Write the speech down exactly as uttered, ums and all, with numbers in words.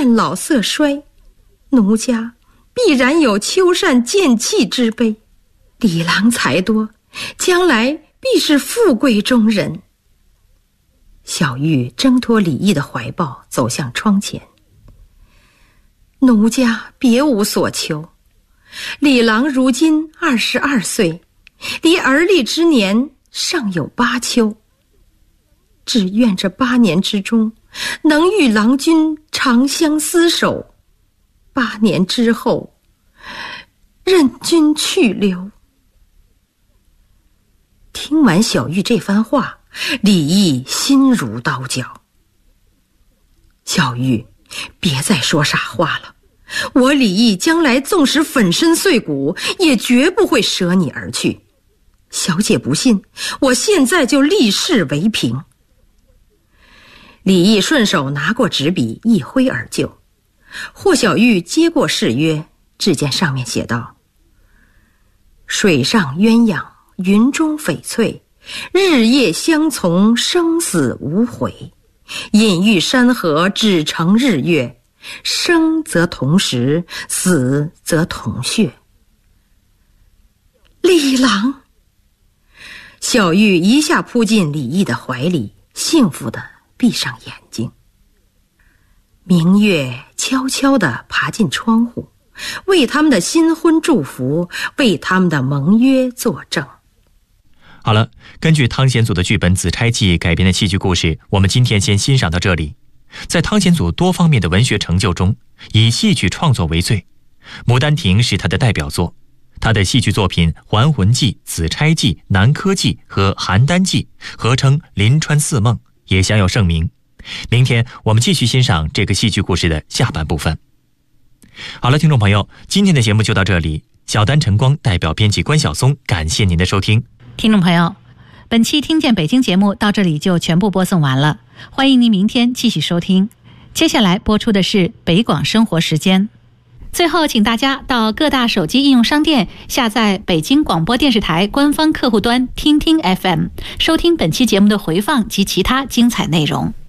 面老色衰，奴家必然有秋缮渐弃之悲。李郎才多，将来必是富贵中人。小玉挣脱李毅的怀抱，走向窗前。奴家别无所求，李郎如今二十二岁，离而立之年尚有八秋，只愿这八年之中能与郎君长相厮守，八年之后任君去留。听完小玉这番话，李毅心如刀绞。小玉，别再说傻话了，我李毅将来纵使粉身碎骨，也绝不会舍你而去。小姐不信，我现在就立誓为凭。李毅顺手拿过纸笔，一挥而就。霍小玉接过誓约，只见上面写道：水上鸳鸯，云中翡翠，日夜相从，生死无悔。隐喻山河，只成日月，生则同时，死则同穴。李郎！小玉一下扑进李毅的怀里，幸福地闭上眼睛。明月悄悄地爬进窗户，为他们的新婚祝福，为他们的盟约作证。 好了，根据汤显祖的剧本《紫钗记》改编的戏剧故事，我们今天先欣赏到这里。在汤显祖多方面的文学成就中，以戏曲创作为最，《牡丹亭》是他的代表作。他的戏剧作品《还魂记》《紫钗记》《南柯记》和《邯郸记》合称临川四梦，也享有盛名。明天我们继续欣赏这个戏剧故事的下半部分。好了，听众朋友，今天的节目就到这里。小丹晨光代表编辑关晓松，感谢您的收听。 听众朋友，本期听见北京节目到这里就全部播送完了，欢迎您明天继续收听。接下来播出的是北广生活时间。最后请大家到各大手机应用商店下载北京广播电视台官方客户端听听 F M， 收听本期节目的回放及其他精彩内容。